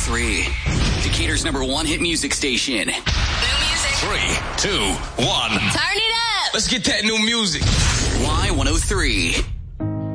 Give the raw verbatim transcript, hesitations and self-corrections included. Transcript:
three. Decatur's number one hit music station. New music. Three, two, one. Turn it up. Let's get that new music. Y one oh three.